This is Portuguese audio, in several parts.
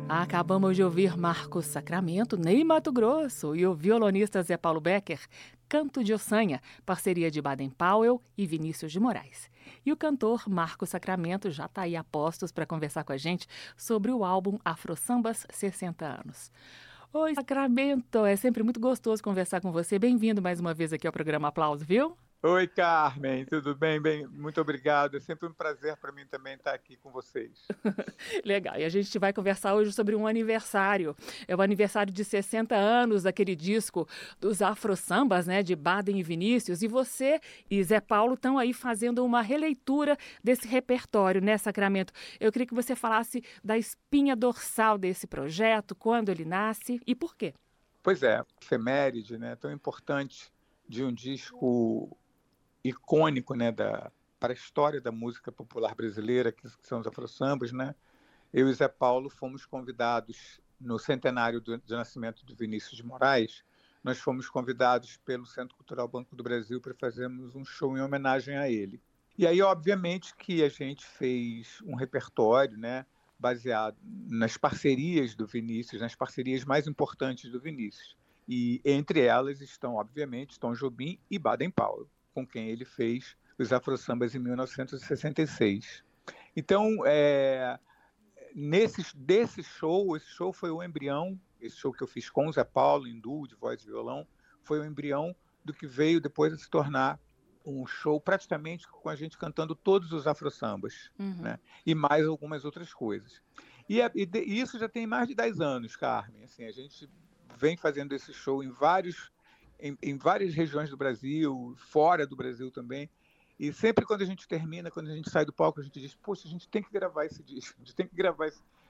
Acabamos de ouvir Marcos Sacramento, Ney Matogrosso, e o violonista Zé Paulo Becker, Canto de Ossanha, parceria de Baden Powell e Vinícius de Moraes. E o cantor Marcos Sacramento já está aí a postos para conversar com a gente sobre o álbum Afro Sambas 60 anos. Oi, Sacramento, é sempre muito gostoso conversar com você. Bem-vindo mais uma vez aqui ao programa Aplausos, viu? Oi, Carmen, tudo bem? Muito obrigado. É sempre um prazer para mim também estar aqui com vocês. Legal, e a gente vai conversar hoje sobre um aniversário. É o aniversário de 60 anos daquele disco dos Afro Sambas, né, de Baden e Vinícius. E você e Zé Paulo estão aí fazendo uma releitura desse repertório, né, Sacramento? Eu queria que você falasse da espinha dorsal desse projeto, quando ele nasce e por quê. Pois é, efeméride, né, tão importante de um disco icônico, né, para a história da música popular brasileira, que são os afro-sambas, né? Eu e Zé Paulo fomos convidados no centenário do nascimento do Vinícius de Moraes. Nós fomos convidados pelo Centro Cultural Banco do Brasil para fazermos um show em homenagem a ele. E aí, obviamente, que a gente fez um repertório, né, baseado nas parcerias do Vinícius, nas parcerias mais importantes do Vinícius. E entre elas estão, obviamente, Tom Jobim e Baden Powell, com quem ele fez os Afro-Sambas em 1966. Então, esse show foi o embrião, esse show que eu fiz com o Zé Paulo, em duo, de voz e violão, foi o embrião do que veio depois a se tornar um show praticamente com a gente cantando todos os Afro-Sambas, né? E mais algumas outras coisas. E isso já tem mais de 10 anos, Carmen. Assim, a gente vem fazendo esse show em várias regiões do Brasil, fora do Brasil também. E sempre quando a gente termina, quando a gente sai do palco, a gente diz, poxa, a gente tem que gravar esse disco, a gente tem que gravar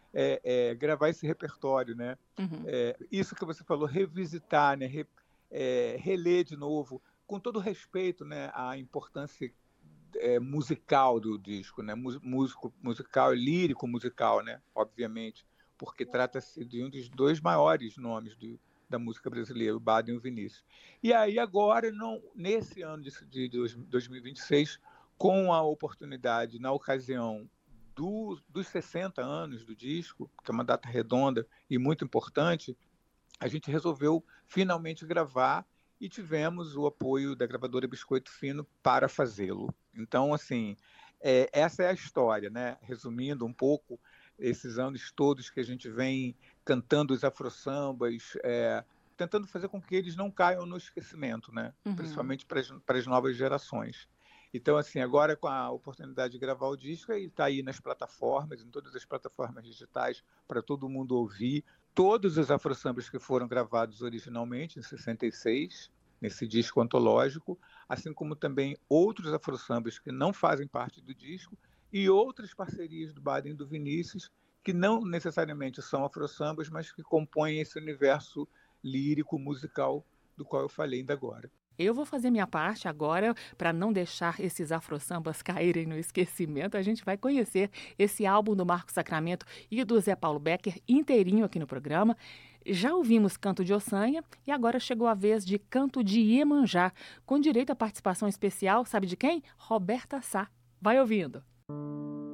esse repertório, né? Isso que você falou, revisitar, né? Reler de novo, com todo respeito, né, à importância musical do disco, né? Musical, lírico musical, né? Obviamente, porque trata-se de um dos dois maiores nomes da música brasileira, o Baden e o Vinícius. E aí agora, nesse ano de 2026, com a oportunidade, na ocasião dos 60 anos do disco, que é uma data redonda e muito importante, a gente resolveu finalmente gravar e tivemos o apoio da gravadora Biscoito Fino para fazê-lo. Então, assim, essa é a história, né? Resumindo um pouco, esses anos todos que a gente vem cantando os afro-sambas, tentando fazer com que eles não caiam no esquecimento, né? Principalmente para as novas gerações. Então, assim, agora com a oportunidade de gravar o disco, ele está aí nas plataformas, em todas as plataformas digitais, para todo mundo ouvir. Todos os afro-sambas que foram gravados originalmente, em 66, nesse disco antológico, assim como também outros afro-sambas que não fazem parte do disco e outras parcerias do Baden e do Vinícius, que não necessariamente são afro-sambas, mas que compõem esse universo lírico, musical, do qual eu falei ainda agora. Eu vou fazer minha parte agora para não deixar esses afro-sambas caírem no esquecimento. A gente vai conhecer esse álbum do Marcos Sacramento e do Zé Paulo Becker inteirinho aqui no programa. Já ouvimos Canto de Ossanha e agora chegou a vez de Canto de Iemanjá, com direito à participação especial, sabe de quem? Roberta Sá. Vai ouvindo.